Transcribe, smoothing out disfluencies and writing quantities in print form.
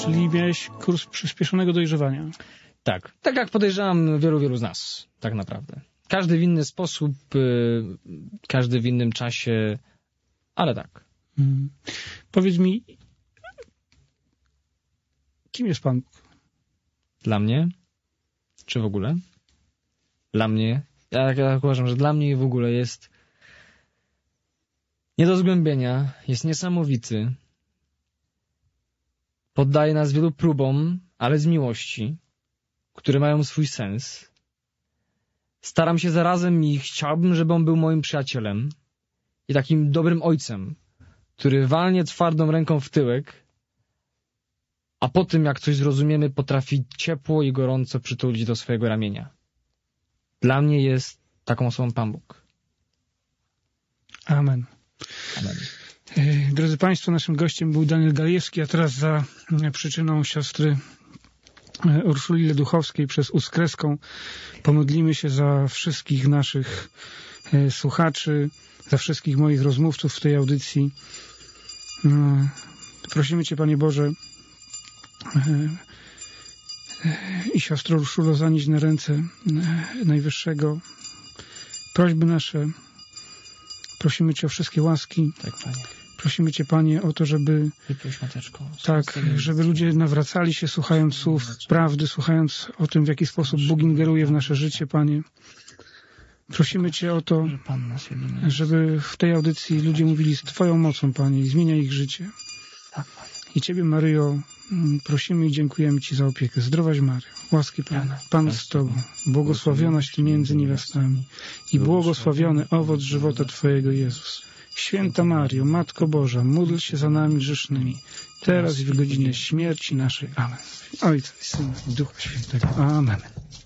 Czyli miałeś kurs przyspieszonego dojrzewania. Tak. Tak jak podejrzewam wielu z nas, tak naprawdę. Każdy w inny sposób, każdy w innym czasie, ale tak. Powiedz mi, kim jest Pan Bóg? Dla mnie? Czy w ogóle? Dla mnie? Ja uważam, że dla mnie w ogóle jest nie do zgłębienia, jest niesamowity. Poddaje nas wielu próbom, ale z miłości, które mają swój sens. Staram się zarazem i chciałbym, żeby on był moim przyjacielem i takim dobrym ojcem, który walnie twardą ręką w tyłek, a po tym, jak coś zrozumiemy, potrafi ciepło i gorąco przytulić do swojego ramienia. Dla mnie jest taką osobą Pan Bóg. Amen. Amen. Drodzy Państwo, naszym gościem był Daniel Gajewski, a teraz za przyczyną siostry Urszuli Leduchowskiej przez Uskreską pomodlimy się za wszystkich naszych słuchaczy, za wszystkich moich rozmówców w tej audycji. Prosimy Cię, Panie Boże, i siostro Urszulo, zanieść na ręce Najwyższego prośby nasze. Prosimy Cię o wszystkie łaski. Tak, Panie. Prosimy Cię, Panie, o to, żeby żeby ludzie nawracali się, słuchając słów prawdy, słuchając o tym, w jaki sposób Bóg ingeruje w nasze życie, Panie. Prosimy Cię o to, żeby w tej audycji ludzie mówili z Twoją mocą, Panie, i zmienia ich życie. I Ciebie, Maryjo, prosimy i dziękujemy Ci za opiekę. Zdrowaś Maryjo, łaski Pana, Pan z Tobą, błogosławionaś Ty między niewiastami i błogosławiony owoc żywota Twojego, Jezus. Święta Maryjo, Matko Boża, módl się za nami grzesznymi, teraz i w godzinę śmierci naszej. Amen. Ojca i Syna i Ducha Świętego. Amen.